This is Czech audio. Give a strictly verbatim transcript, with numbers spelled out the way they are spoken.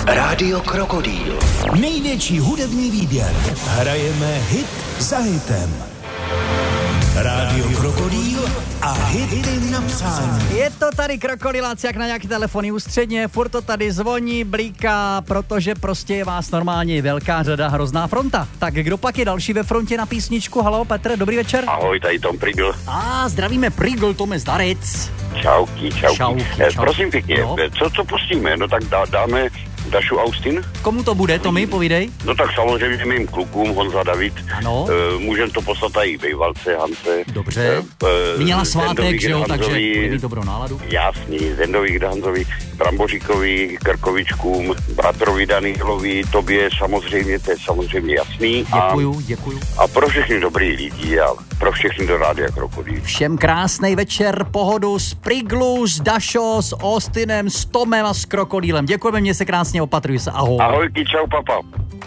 Rádio Krokodýl. Největší hudební výběr. Hrajeme hit za hitem. Rádio Krokodýl a hity na přání. Je to tady Krokodýláci jak na nějaký telefonní ústředně, furt to tady zvoní, blíká, protože prostě je vás normálně velká řada, hrozná fronta. Tak kdo pak je další ve frontě na písničku? Haló, Petr, dobrý večer. Ahoj, tady Tom Prigl. A zdravíme Prigl, Tome Zdarec. Čauky, čauky. Čauky, Eh, čauky. prosím pěkně, No. co, co pustíme? No tak dá, dáme Dašu Austin? Komu to bude, Tomi, povídej. No tak samozřejmě mým klukům, Honza, David. Ano. E, můžem to poslat i Vejvalce, Hance. Dobře. E, Měla svátek, že jo, takže Hanzovi, bude mít dobrou náladu. Jasný, Zendovi, Hanzovi, Bramboříkovi, Krkovičkům, bratrovi Danielovi, tobě samozřejmě, to je samozřejmě jasný. Děkuju, děkuju. A, a pro všechny dobrý lidi a pro všechny do Rádia Krokodýl. Všem krásný večer, pohodu s Priglu, s Dašo, s Austinem, s Tomem a s Krokodýlem. Děkujeme, mě se krásně, opatruj se, ahoj. Ahojky, čau, papa.